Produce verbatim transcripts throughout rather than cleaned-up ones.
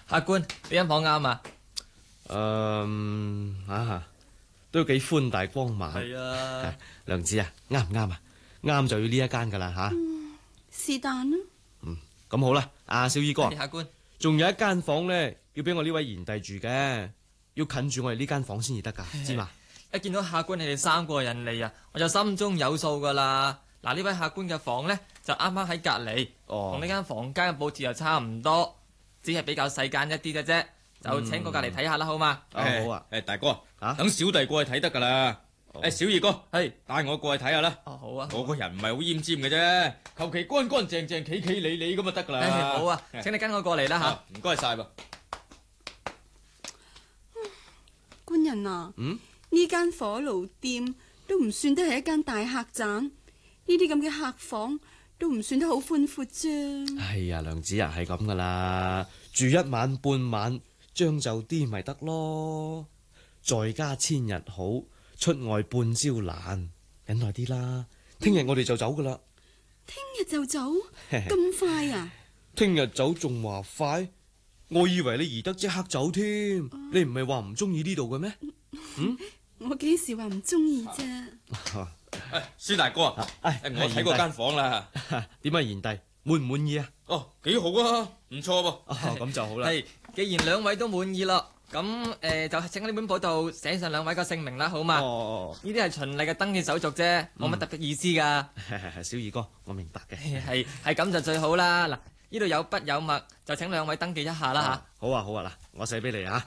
客官，呢間房啱啊？ 誒啊，都幾寬大光猛。 係啊， 娘子啊，啱唔啱啊？啱就要呢一間噶啦吓。 是但啦。 嗯，咁好啦，阿小二哥， 客官， 仲有一間房咧，要俾我呢位賢弟住嘅，要近住我哋呢間房先至得噶，知嘛？ 一見到客官你哋三個人嚟啊，我就心中有數噶啦。嗱，呢位客官嘅房咧就啱啱喺隔離，同呢間房間嘅佈置又差唔多，只係比較細間一啲嘅啫。就請過隔離睇下啦，好嘛？ 好啊， 誒大哥， 嚇， 等小弟過去睇得噶啦。誒小二哥， 係帶我過去睇下啦。 哦，好啊。 我個人唔係好奄尖嘅啫，求其乾乾淨淨、企企理理咁就得噶啦。 好啊，請你跟我過嚟啦嚇。 唔該晒噃。 官人啊， 嗯， 呢間火爐店都唔算得係一間大客棧，呢啲咁嘅客房都唔算得好寬闊啫。 哎呀，娘子啊，係咁噶啦，住一晚半晚，將就啲咪得咯。在家千日好，出外半朝難，忍耐啲啦。聽日我哋就走噶啦。 聽日就走？咁快啊？ 聽日走仲話快？我以為你宜得即刻走添，啊、你唔係話唔中意呢度嘅咩？嗯， 我幾時話唔中意啫？ 誒，孫大哥啊， 哎， 我睇過間房啦。 點啊，賢弟滿唔滿意啊？ 哦，幾好啊，唔錯噃。 哦，咁就好啦。 係，既然兩位都滿意咯，咁誒、呃、就請喺呢本簿度寫上兩位個姓名啦，好嘛？ 哦， 呢啲係循例嘅登記手續啫，冇乜特別意思噶。 嗯、小二哥，我明白嘅。 係係咁就最好啦。嗱，呢度有筆有墨，就請兩位登記一下啦吓、啊。 好啊好啊，嗱，我寫俾你啊。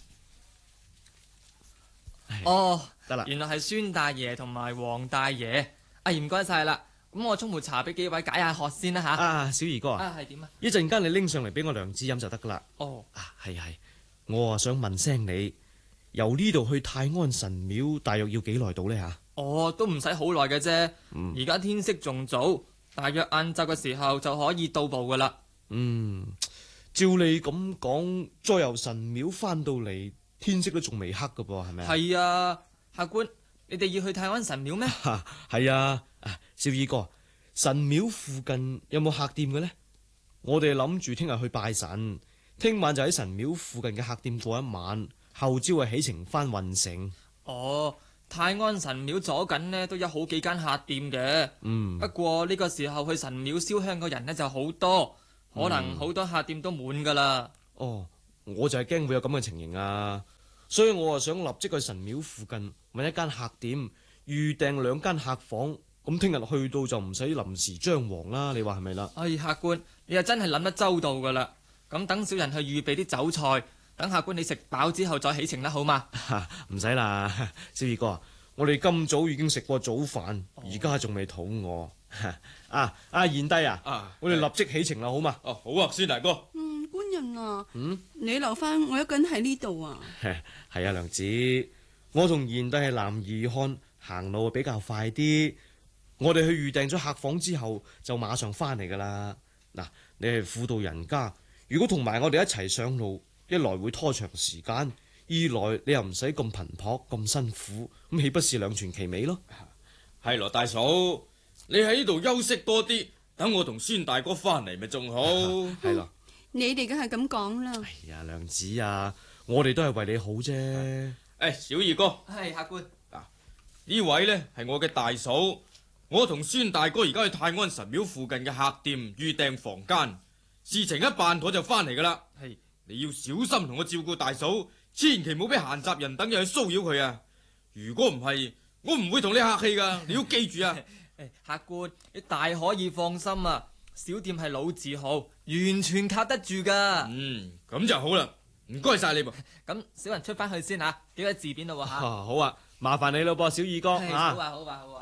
哦， 得啦， 原來係孫大爺同埋黃大爺。啊，唔該晒啦。咁我沖壺茶俾幾位解下渴先啦吓。 啊，小二哥啊， 啊係點啊？ 一陣間你拎上嚟俾我娘子飲就得噶啦。 哦， 啊係係，我啊想問聲你，由呢度去泰安神廟大約要幾耐到呢？吓？ 哦，都唔使好耐嘅啫。而家、 嗯、 天色仲早，大約晏晝嘅時候就可以到步噶啦。 嗯，照你咁講，再由神廟翻到嚟，天色都仲未黑噶噃，係咪啊？ 係啊，客官，你哋要去泰安神廟咩？ 係啊，啊，小二哥，神廟附近有冇客店嘅呢？我哋諗住聽日去拜神，聽晚就喺神廟附近嘅客店過一晚，後朝啊起程翻運城。 哦，泰安神廟左近呢都有好幾間客店嘅。 嗯， 不過呢個時候去神廟燒香嘅人呢就好多，可能好多客店都滿噶啦。 哦，我就係驚會有咁嘅情形啊，所以我啊想立即去神廟附近揾一間客店，預訂兩間客房，咁聽日去到就唔使臨時張皇啦。你話係咪啦？ 哎，客官，你又真係諗得周到噶啦。咁等小人去預備啲酒菜，等客官你食飽之後再起程啦，好嘛？ 唔使啦，小二哥，我哋今早已經食過早飯，而家仲未肚餓。啊，阿賢弟啊， 啊我哋立即起程啦，好嘛？ 哦，好啊，孫大哥。 嗯，官人啊， 嗯， 你留翻我一個人喺呢度啊？ 係啊，娘子，我同賢弟係男兒漢，行路比較快啲。我哋去預訂咗客房之後，就馬上翻嚟噶啦。嗱，你係婦道人家，如果同埋我哋一齊上路，一來會拖長時間，二來你又唔使咁頻撲咁辛苦，咁豈不是兩全其美咯？ 係羅大嫂，你喺呢度休息多啲，等我同孫大哥翻嚟咪仲好。 係咯， 你哋梗係咁講啦。 哎呀，娘子啊，我哋都係為你好啫。 誒，小二哥， 係客官。 呢位呢係我嘅大嫂，我同孫大哥而家去泰安神廟附近嘅客店預訂房間，事情一辦妥就翻嚟噶啦。 係， 你要小心同我照顧大嫂，千祈唔好俾閒雜人等人去騷擾佢啊！如果唔係，我唔會同你客氣噶，你要記住啊！ 誒，客官，你大可以放心啊，小店係老字號，完全靠得住噶。 嗯，咁就好啦，唔該晒你噃。 咁小人出翻去先吓，幾個字典咯吓。 好啊，麻煩你咯噃，小二哥啊。好啊，好啊，好啊。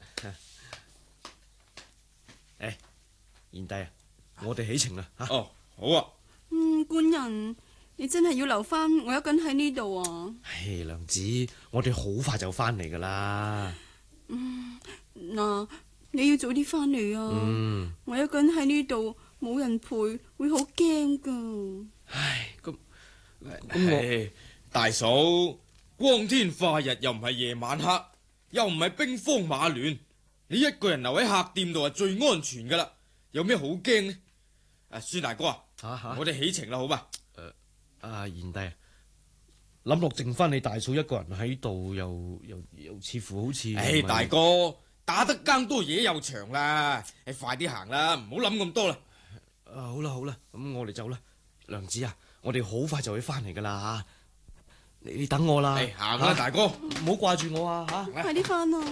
誒，賢弟啊，我哋起程啦吓。 哦，好啊。 嗯，官人，你真係要留翻我一個人喺呢度啊？ 唉，娘子，我哋好快就翻嚟噶啦。 嗯，嗱，你要早啲翻嚟啊！ 嗯， 我一個人喺呢度冇人陪，會好驚噶。 唉，咁咁我大嫂，光天化日又唔係夜晚黑，又唔係兵荒馬亂，你一個人留喺客店度係最安全噶啦，有咩好驚呢？啊，孫大哥啊， 吓吓， 我哋起程啦，好嘛？ 誒啊，賢弟，諗落剩翻你大嫂一個人喺度，又又又似乎好似…… 唉，大哥，打得更多嘢又長啦，誒，快啲行啦，唔好諗咁多啦。 啊，好啦好啦，咁我哋走啦。娘子啊，我哋好快就會翻嚟噶啦吓，你你等我啦。 誒，行啦，大哥， 唔好掛住我啊吓。 快啲翻啊！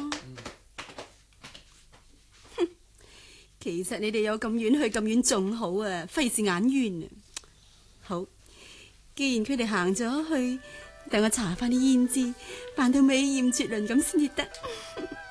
哼，其實你哋有咁遠去咁遠仲好啊，費事眼冤啊！好，既然佢哋行咗去，等我查翻啲胭脂，扮到美艷絕倫咁先至得。